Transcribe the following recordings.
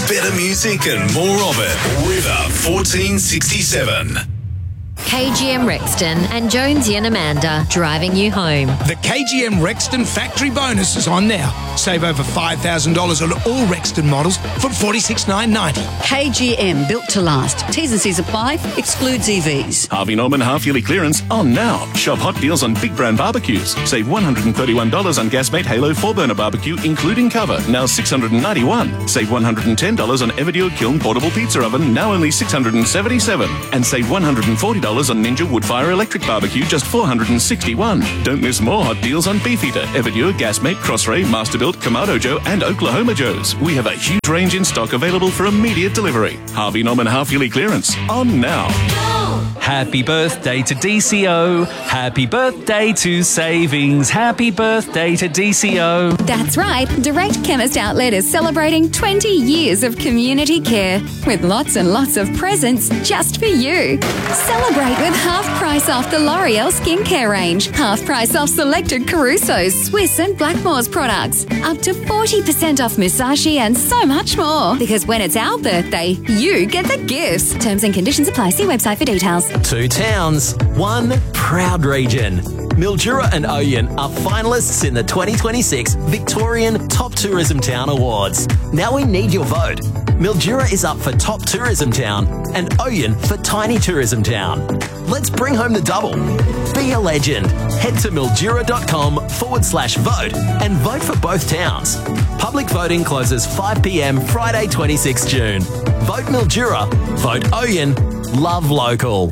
Better music and more of it. River 1467. KGM Rexton and Jonesy and Amanda driving you home. The KGM Rexton factory bonus is on now. Save over $5,000 on all Rexton models from $46,990. KGM, built to last. T's and C's apply. Excludes EVs. Harvey Norman half-yearly clearance on now. Shop hot deals on big brand barbecues. Save $131 on Gasmate Halo 4-burner barbecue, including cover, now $691. Save $110 on Everdio Kiln portable pizza oven, now only $677. And save $140 on Ninja Woodfire electric barbecue, just $461. Don't miss more hot deals on Beefeater, Everdio, Gasmate, Crossray, Masterbuilt, Kamado Joe and Oklahoma Joe's. We have a huge range in stock available for immediate delivery. Harvey Norman half-yearly clearance on now. Happy birthday to DCO. Happy birthday to Savings. Happy birthday to DCO. That's right. Direct Chemist Outlet is celebrating 20 years of community care with lots and lots of presents just for you. Celebrate with half price off the L'Oreal skincare range, half price off selected Caruso's, Swiss and Blackmore's products, up to 40% off Musashi and so much more. Because when it's our birthday, you get the gifts. Terms and conditions apply. See website for details. 2 towns, 1 proud region. Mildura and Oyen are finalists in the 2026 Victorian Top Tourism Town Awards. Now we need your vote. Mildura is up for Top Tourism Town and Oyen for Tiny Tourism Town. Let's bring home the double. Be a legend. Head to mildura.com/vote and vote for both towns. Public voting closes 5 p.m. Friday 26 June. Vote Mildura, vote Oyen, love local.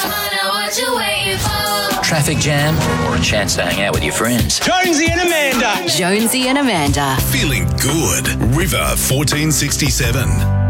Traffic jam or a chance to hang out with your friends? Jonesy and Amanda. Jonesy and Amanda. Feeling good. River 1467.